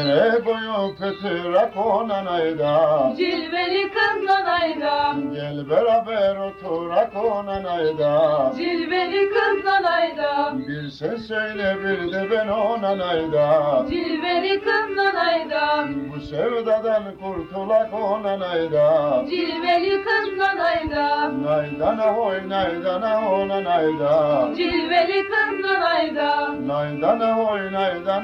Koyu kıtıra konan ayda, Cilveli kız nanayda, gel beraber oturak konan ayda. cilveli kız nanayda, Bir sen söyle bir de ben onan ayda. cilveli kız nanayda, Bu sevdadan kurtulak onan ayda. cilveli kız nanayda, Naydana hoy naydana onan ayda. cilveli kız nanayda. Naydana hoy naydana